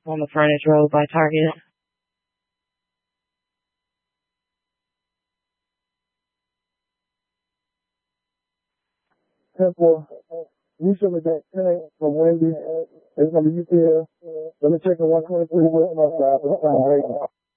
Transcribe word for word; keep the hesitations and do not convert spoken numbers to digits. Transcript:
on the frontage road by Target. ten four. You should have got ten from Wendy. It's going to be U P S. Let me check the one twenty-three with my side.